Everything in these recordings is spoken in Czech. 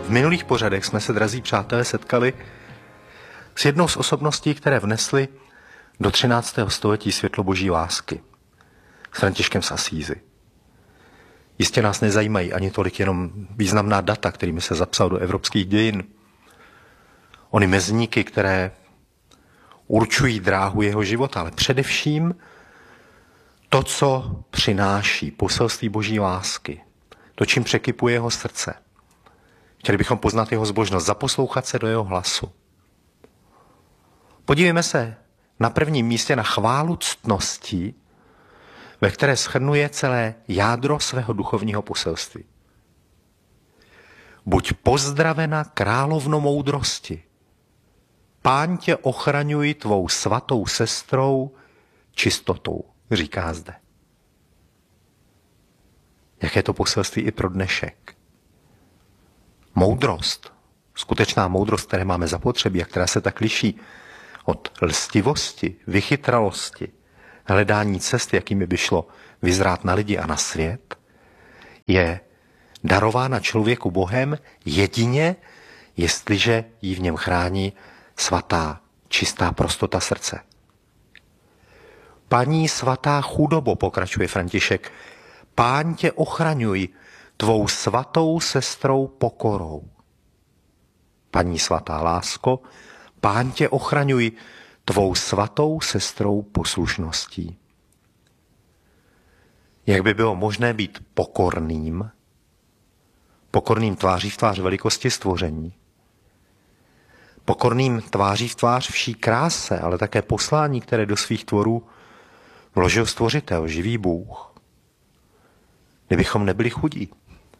V minulých pořadech jsme se, drazí přátelé, setkali s jednou z osobností, které vnesly do 13. století světlo boží lásky, s Františkem z Asízy. Jistě nás nezajímají ani tolik jenom významná data, kterými se zapsal do evropských dějin. Ony mezníky, které určují dráhu jeho života, ale především to, co přináší poselství boží lásky, to, čím překypuje jeho srdce. Chtěli bychom poznat jeho zbožnost, zaposlouchat se do jeho hlasu. Podívejme se na prvním místě na chválu ctností, ve které shrnuje celé jádro svého duchovního poselství. Buď pozdravena královno moudrosti, Pán tě ochraňuj tvou svatou sestrou čistotou, říká zde. Jaké to poselství i pro dnešek. Moudrost, skutečná moudrost, které máme zapotřebí a která se tak liší od lstivosti, vychytralosti, hledání cest, jakými by šlo vyzrát na lidi a na svět, je darována člověku Bohem jedině, jestliže ji v něm chrání svatá, čistá prostota srdce. Paní svatá chudobo, pokračuje František, Pán tě ochraňuj tvou svatou sestrou pokorou. Paní svatá lásko, Pán tě ochraňuj tvou svatou sestrou poslušností. Jak by bylo možné být pokorným tváří v tvář velikosti stvoření, pokorným tváří v tvář vší kráse, ale také poslání, které do svých tvorů vložil stvořitel, živý Bůh. Kdybychom nebyli chudí.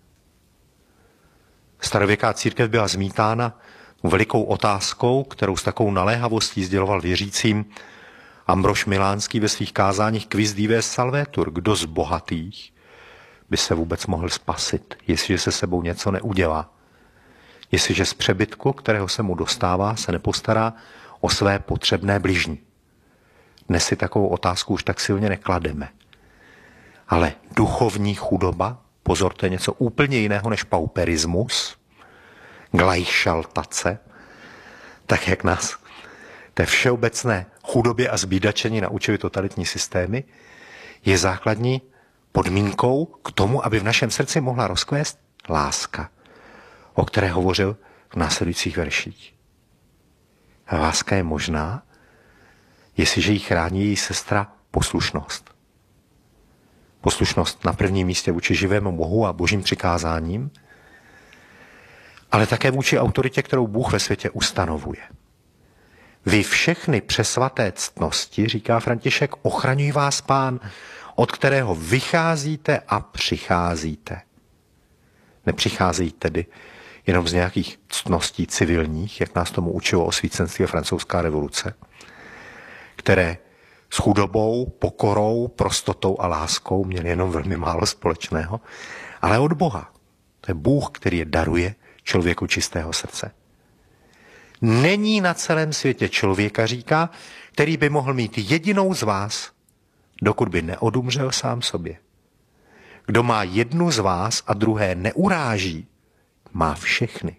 Starověká církev byla zmítána velikou otázkou, kterou s takovou naléhavostí sděloval věřícím Ambrož Milánský ve svých kázáních Quis dives salvetur, kdo z bohatých by se vůbec mohl spasit, jestliže se sebou něco neudělá. Jestliže z přebytku, kterého se mu dostává, se nepostará o své potřebné bližní. Dnes si takovou otázku už tak silně neklademe. Ale duchovní chudoba, pozor, to je něco úplně jiného než pauperismus, glajšaltace, tak jak nás té všeobecné chudobě a zbídačení naučili totalitní systémy, je základní podmínkou k tomu, aby v našem srdci mohla rozkvést láska, o které hovořil v následujících verších. A láska je možná, jestliže ji chrání její sestra poslušnost. Poslušnost na prvním místě vůči živému Bohu a božím přikázáním, ale také vůči autoritě, kterou Bůh ve světě ustanovuje. Vy všechny přesvaté ctnosti, říká František, ochraňuj vás Pán, od kterého vycházíte a přicházíte. Nepřicházejí tedy jenom z nějakých ctností civilních, jak nás tomu učilo osvícenství a francouzská revoluce, které s chudobou, pokorou, prostotou a láskou měli jenom velmi málo společného, ale od Boha. To je Bůh, který je daruje člověku čistého srdce. Není na celém světě člověka, říká, který by mohl mít jedinou z vás, dokud by neodumřel sám sobě. Kdo má jednu z vás a druhé neuráží, má všechny.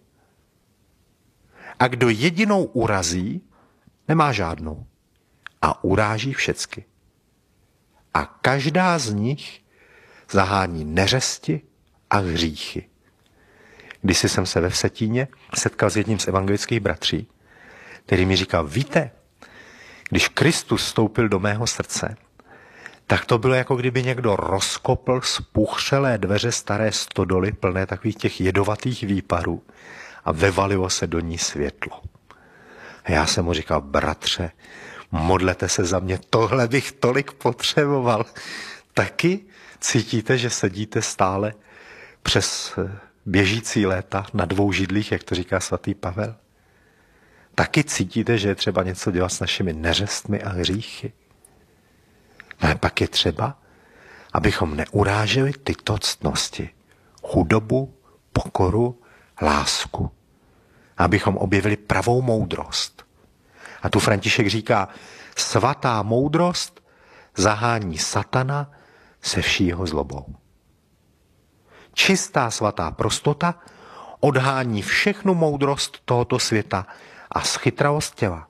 A kdo jedinou urazí, nemá žádnou a uráží všecky. A každá z nich zahání neřesti a hříchy. Když jsem se ve Vsetíně setkal s jedním z evangelických bratří, který mi říkal, víte, když Kristus vstoupil do mého srdce, tak to bylo, jako kdyby někdo rozkopl spuchřelé dveře staré stodoly plné takových těch jedovatých výparů a vevalilo se do ní světlo. A já jsem mu říkal, bratře, modlete se za mě, tohle bych tolik potřeboval. Taky cítíte, že sedíte stále přes běžící léta na dvou židlích, jak to říká svatý Pavel? Taky cítíte, že je třeba něco dělat s našimi neřestmi a hříchy? No a pak je třeba, abychom neuráželi tyto ctnosti. Chudobu, pokoru, lásku. Abychom objevili pravou moudrost. A tu František říká, svatá moudrost zahání satana se vší jeho zlobou. Čistá svatá prostota odhání všechnu moudrost tohoto světa a schytravost těla.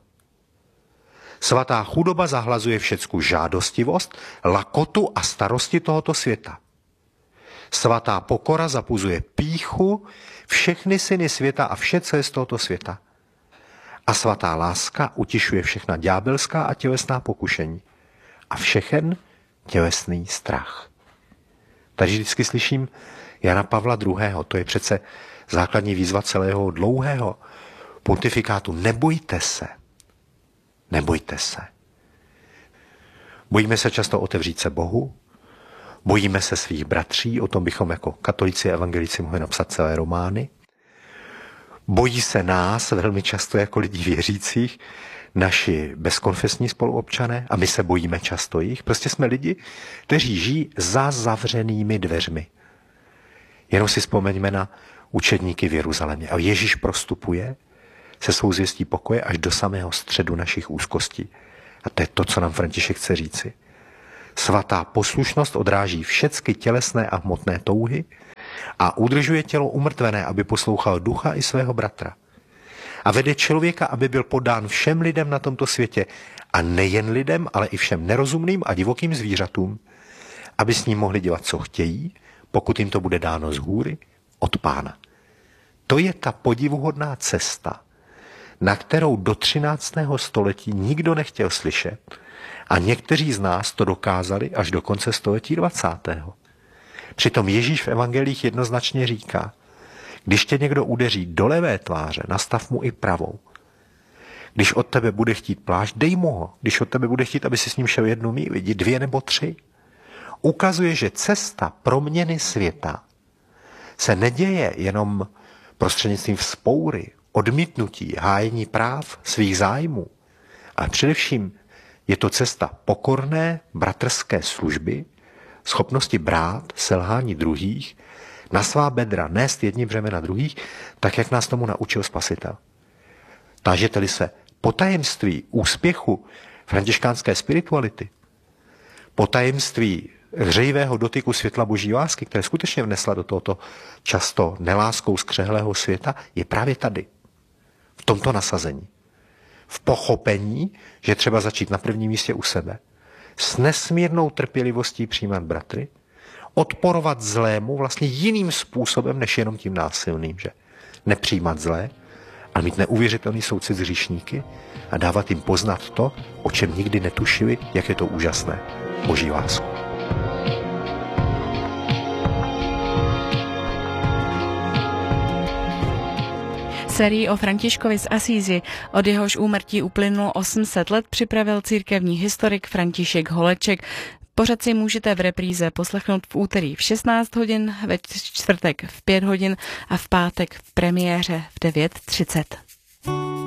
Svatá chudoba zahlazuje všecku žádostivost, lakotu a starosti tohoto světa. Svatá pokora zapuzuje pýchu, všechny syny světa a vše, co je z tohoto světa. A svatá láska utišuje všechna ďábelská a tělesná pokušení a všechen tělesný strach. Tady vždycky slyším Jana Pavla II. To je přece základní výzva celého dlouhého pontifikátu. Nebojte se. Nebojte se. Bojíme se často otevřít se Bohu, bojíme se svých bratří, o tom bychom jako katolíci a evangelici mohli napsat celé romány. Bojí se nás velmi často jako lidí věřících, naši bezkonfesní spoluobčané, a my se bojíme často jich. Prostě jsme lidi, kteří žijí za zavřenými dveřmi. Jenom si vzpomeňme na učedníky v Jeruzalémě. A Ježíš prostupuje se svou zvěstí pokoje až do samého středu našich úzkostí. A to je to, co nám František chce říci. Svatá poslušnost odráží všechny tělesné a hmotné touhy a udržuje tělo umrtvené, aby poslouchal ducha i svého bratra. A vede člověka, aby byl podán všem lidem na tomto světě, a nejen lidem, ale i všem nerozumným a divokým zvířatům, aby s ním mohli dělat, co chtějí, pokud jim to bude dáno z hůry od Pána. To je ta podivuhodná cesta, na kterou do 13. století nikdo nechtěl slyšet, a někteří z nás to dokázali až do konce století 20. Přitom Ježíš v evangelích jednoznačně říká: když tě někdo udeří do levé tváře, nastav mu i pravou. Když od tebe bude chtít plášť, dej mu ho. Když od tebe bude chtít, aby si s ním šel 1 míli, jdi 2 nebo 3. Ukazuje, že cesta proměny světa se neděje jenom prostřednictvím vzpoury, odmítnutí, hájení práv, svých zájmů, ale především je to cesta pokorné bratrské služby, schopnosti brát selhání druhých, na svá bedra nést jedni břemena druhých, tak jak nás tomu naučil Spasitel. Tážete-li se po tajemství úspěchu františkánské spirituality, po tajemství hřejivého dotyku světla boží lásky, které skutečně vnesla do tohoto často neláskou skřehlého světa, je právě tady. V tomto nasazení. V pochopení, že třeba začít na prvním místě u sebe. S nesmírnou trpělivostí přijímat bratry, odporovat zlému vlastně jiným způsobem, než jenom tím násilným, že nepřijímat zlé, ale mít neuvěřitelný soucit s hříšníky a dávat jim poznat to, o čem nikdy netušili, jak je to úžasné. Boží lásku. Sérii o Františkovi z Asízi, od jehož úmrtí uplynulo 800 let, připravil církevní historik František Holeček. Pořad si můžete v repríze poslechnout v úterý v 16 hodin, ve čtvrtek v 5 hodin a v pátek v premiéře v 9:30.